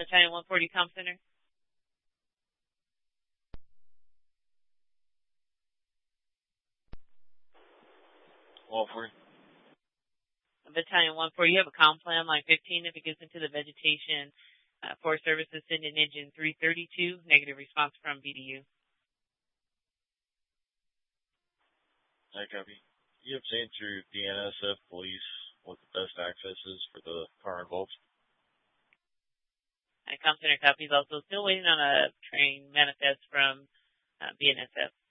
Battalion 140 Comm Center. Battalion 140, you have a comm plan, line 15. If it gets into the vegetation, Forest Services send an engine 332, negative response from BDU. I copy. You have seen through the NSF police what the best access is for the car involved. Comm Center copies. Also still waiting on a train manifest from BNSF.